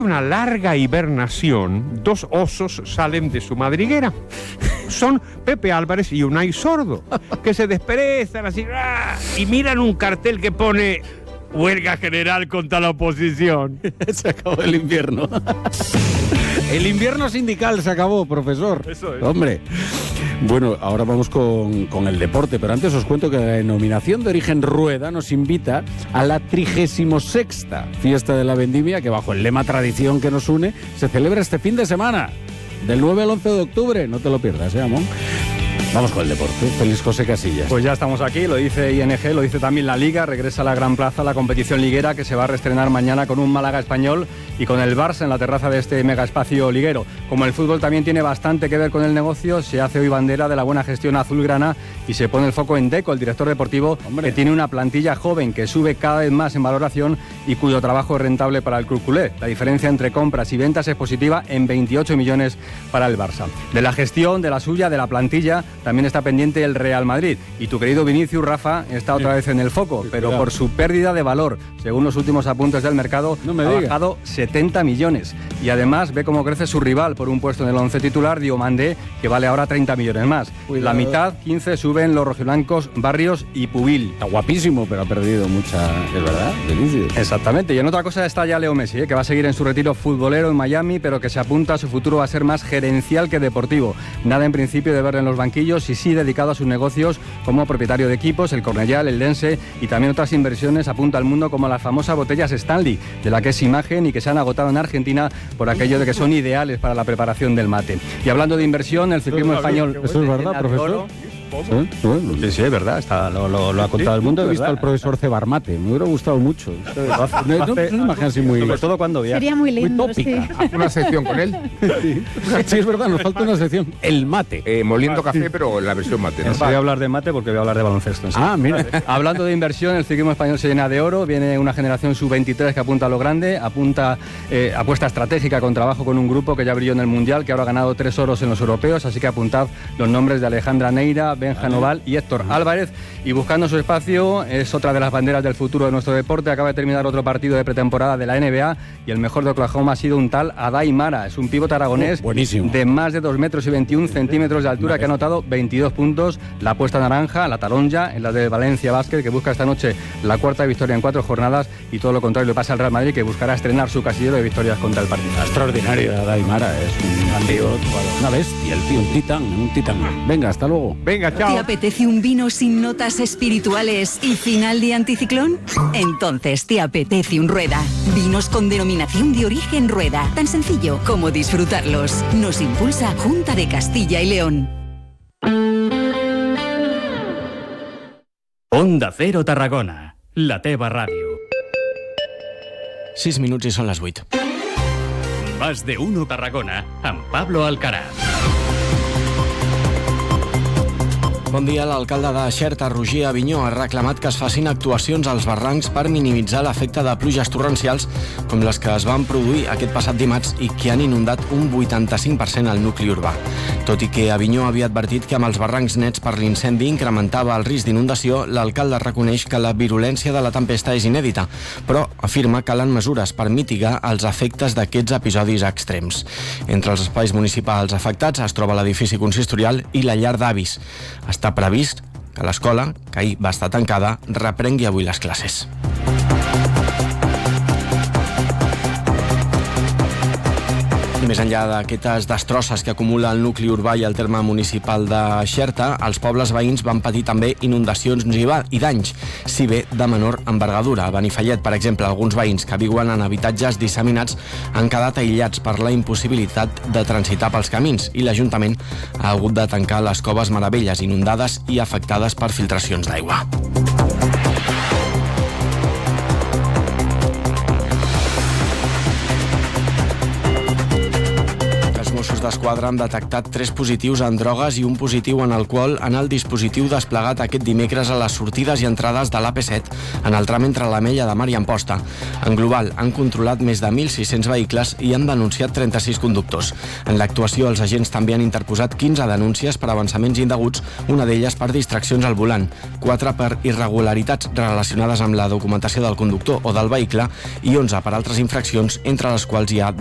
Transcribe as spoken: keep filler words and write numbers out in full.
una larga hibernación, dos osos salen de su madriguera. Son Pepe Álvarez y Unai Sordo, que se desperezan así y miran un cartel que pone huelga general contra la oposición. Se acabó el invierno. El invierno sindical se acabó, profesor. Eso es. Hombre. Bueno, ahora vamos con, con el deporte, pero antes os cuento que la denominación de origen Rueda nos invita a la trigésima sexta fiesta de la vendimia, que bajo el lema tradición que nos une, se celebra este fin de semana, del nueve al once de octubre. No te lo pierdas, ¿eh, Amón? Vamos con el deporte. Feliz José Casillas. Pues ya estamos aquí, lo dice I N G, lo dice también la Liga, regresa a la Gran Plaza, la competición liguera que se va a reestrenar mañana con un Málaga español y con el Barça en la terraza de este mega espacio liguero. Como el fútbol también tiene bastante que ver con el negocio, se hace hoy bandera de la buena gestión azulgrana y se pone el foco en Deco, el director deportivo, Hombre. que tiene una plantilla joven que sube cada vez más en valoración y cuyo trabajo es rentable para el club culé. La diferencia entre compras y ventas es positiva en veintiocho millones para el Barça. De la gestión, de la suya, de la plantilla, también está pendiente el Real Madrid. Y tu querido Vinicius, Rafa, está otra vez en el foco, pero por su pérdida de valor. Según los últimos apuntes del mercado, no me ha diga. bajado setenta millones. Y además ve cómo crece su rival por un puesto en el once titular, Diomandé, que vale ahora treinta millones más. Cuidado. La mitad, quince, suben los rojiblancos Barrios y Pubil. Está guapísimo, pero ha perdido mucha... ¿Es verdad? Vinicius. Exactamente. Y en otra cosa está ya Leo Messi, ¿eh? que va a seguir en su retiro futbolero en Miami, pero que se apunta a su futuro va a ser más gerencial que deportivo. Nada en principio de verle en los banquillos y sí dedicado a sus negocios como propietario de equipos, el Cornellal, el Dense y también otras inversiones apunta al mundo como las famosas botellas Stanley, de la que es imagen y que se han agotado en Argentina por aquello de que son ideales para la preparación del mate. Y hablando de inversión, el ciclismo español... ¿Eso es verdad, profesor? ¿Sí? Bueno, sí, sí, es verdad, está, lo, lo, lo ha contado el mundo. He visto al profesor Cebarmate, me hubiera gustado mucho. No, no, no es una imagen así muy... Sobre todo cuando viaja. Sería muy lindo, muy tópica. sí. Una sección con él. Sí. Sí, es verdad, nos falta una sección. El mate. Eh, moliendo café, pero en la versión mate, ¿no? Voy a hablar de mate porque voy a hablar de baloncesto. ¿Sí? Ah, mira. Hablando de inversión, el ciclismo español se llena de oro. Viene una generación sub veintitrés que apunta a lo grande, apunta eh, apuesta estratégica con trabajo con un grupo que ya brilló en el Mundial, que ahora ha ganado tres oros en los europeos. Así que apuntad los nombres de Alejandra Neira, Benja Noval y Héctor Álvarez. Y buscando su espacio, es otra de las banderas del futuro de nuestro deporte. Acaba de terminar otro partido de pretemporada de la N B A y el mejor de Oklahoma ha sido un tal Adai Mara. Es un pívot aragonés oh, buenísimo. de más de dos metros y veintiún centímetros de altura, que ha anotado veintidós puntos. La apuesta naranja, la taronja, en la de Valencia Basket, que busca esta noche la cuarta victoria en cuatro jornadas, y todo lo contrario le pasa al Real Madrid, que buscará estrenar su casillero de victorias contra el partido. Extraordinario, Adai Mara, es un pívot, una bestia, el tío, un titán, un titán. Venga, hasta luego. Venga, chao. ¿Te apetece un vino sin notas espirituales y final de anticiclón? Entonces te apetece un Rueda. Vinos con denominación de origen Rueda. Tan sencillo como disfrutarlos. Nos impulsa Junta de Castilla y León. Onda Cero Tarragona, la teva ràdio. sis minuts i són les vuit. Más de uno Tarragona, amb Pablo Alcaraz. Bon dia. L'alcalde de Xerta, Roger Avinyó, ha reclamat que es facin actuacions als barrancs per minimitzar l'efecte de pluges torrencials com les que es van produir aquest passat dimarts i que han inundat un vuitanta-cinc per cent al nucli urbà. Tot i que Avinyó havia advertit que amb els barrancs nets per l'incendi incrementava el risc d'inundació, l'alcalde reconeix que la virulència de la tempesta és inèdita, però afirma que calen mesures per mitigar els efectes d'aquests episodis extrems. Entre els espais municipals afectats es troba l'edifici consistorial i la llar d'avis. Està previst que l'escola, que ahir va estar tancada, reprengui avui les classes. I més enllà d'aquestes destrosses que acumula el nucli urbà i el terme municipal de Xerta, els pobles veïns van patir també inundacions i danys, si bé de menor envergadura. A Benifallet, per exemple, alguns veïns que viuen en habitatges disseminats han quedat aïllats per la impossibilitat de transitar pels camins i l'Ajuntament ha hagut de tancar les coves Meravelles, inundades i afectades per filtracions d'aigua. Mossos d'Esquadra han detectat tres positius en drogues i un positiu en alcohol en el dispositiu desplegat aquest dimecres a les sortides i entrades de l'A P set en el tram entre l'Ametlla de Mar i Amposta. En global, han controlat més de mil sis-cents vehicles i han denunciat trenta-sis conductors. En l'actuació, els agents també han interposat quinze denúncies per avançaments indeguts, una d'elles per distraccions al volant, quatre per irregularitats relacionades amb la documentació del conductor o del vehicle i onze per altres infraccions, entre les quals hi ha